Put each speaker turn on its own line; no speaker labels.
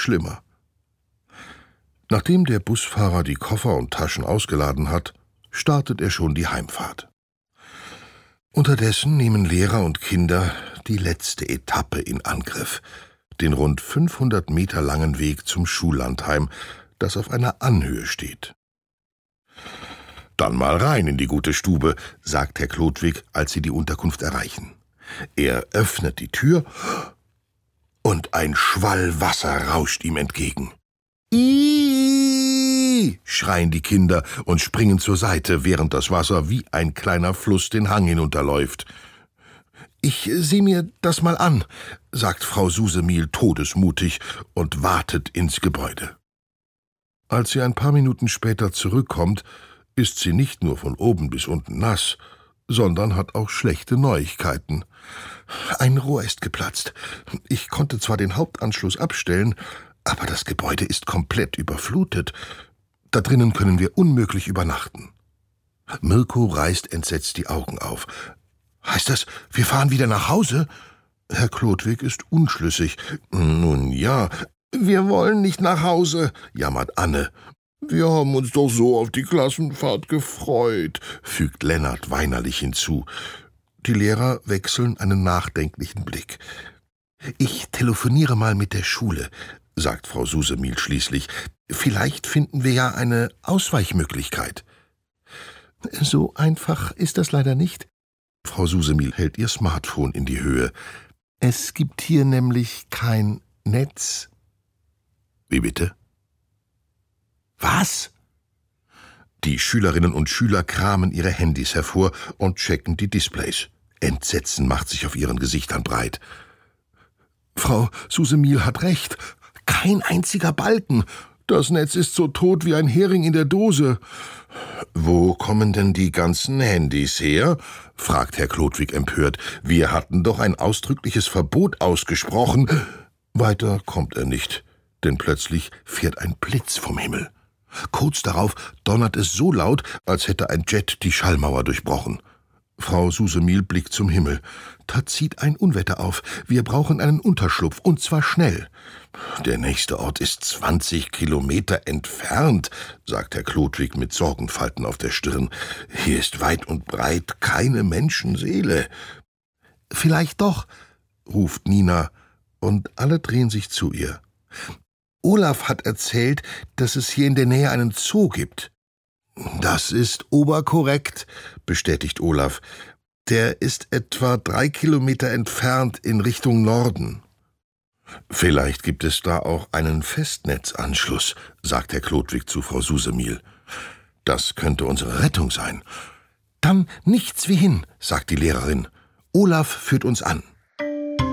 schlimmer. Nachdem der Busfahrer die Koffer und Taschen ausgeladen hat, startet er schon die Heimfahrt. Unterdessen nehmen Lehrer und Kinder die letzte Etappe in Angriff, den rund 500 Meter langen Weg zum Schullandheim, das auf einer Anhöhe steht. »Dann mal rein in die gute Stube«, sagt Herr Chlodwig, als sie die Unterkunft erreichen. Er öffnet die Tür und ein Schwall Wasser rauscht ihm entgegen. »Iiii«, schreien die Kinder und springen zur Seite, während das Wasser wie ein kleiner Fluss den Hang hinunterläuft. »Ich sehe mir das mal an«, sagt Frau Susemihl todesmutig und wartet ins Gebäude. Als sie ein paar Minuten später zurückkommt, ist sie nicht nur von oben bis unten nass, sondern hat auch schlechte Neuigkeiten. Ein Rohr ist geplatzt. Ich konnte zwar den Hauptanschluss abstellen, aber das Gebäude ist komplett überflutet. Da drinnen können wir unmöglich übernachten. Mirko reißt entsetzt die Augen auf. »Heißt das, wir fahren wieder nach Hause?« Herr Chlodwig ist unschlüssig. »Nun ja, wir wollen nicht nach Hause«, jammert Anne. »Wir haben uns doch so auf die Klassenfahrt gefreut«, fügt Lennart weinerlich hinzu. Die Lehrer wechseln einen nachdenklichen Blick. »Ich telefoniere mal mit der Schule«, sagt Frau Susemihl schließlich. »Vielleicht finden wir ja eine Ausweichmöglichkeit.« »So einfach ist das leider nicht.« Frau Susemihl hält ihr Smartphone in die Höhe. »Es gibt hier nämlich kein Netz.« »Wie bitte?« »Was?« Die Schülerinnen und Schüler kramen ihre Handys hervor und checken die Displays. Entsetzen macht sich auf ihren Gesichtern breit. »Frau Susemihl hat recht. Kein einziger Balken. Das Netz ist so tot wie ein Hering in der Dose.« »Wo kommen denn die ganzen Handys her?« fragt Herr Chlodwig empört. »Wir hatten doch ein ausdrückliches Verbot ausgesprochen.« Weiter kommt er nicht, denn plötzlich fährt ein Blitz vom Himmel. Kurz darauf donnert es so laut, als hätte ein Jet die Schallmauer durchbrochen. Frau Susemihl blickt zum Himmel. Da zieht ein Unwetter auf. Wir brauchen einen Unterschlupf, und zwar schnell. »Der nächste Ort ist 20 Kilometer entfernt«, sagt Herr Chlodwig mit Sorgenfalten auf der Stirn. »Hier ist weit und breit keine Menschenseele.« »Vielleicht doch«, ruft Nina, und alle drehen sich zu ihr. »Olaf hat erzählt, dass es hier in der Nähe einen Zoo gibt.« »Das ist oberkorrekt«, bestätigt Olaf. »Der ist etwa 3 Kilometer entfernt in Richtung Norden.« »Vielleicht gibt es da auch einen Festnetzanschluss«, sagt Herr Chlodwig zu Frau Susemihl. »Das könnte unsere Rettung sein.« »Dann nichts wie hin«, sagt die Lehrerin. »Olaf führt uns an.«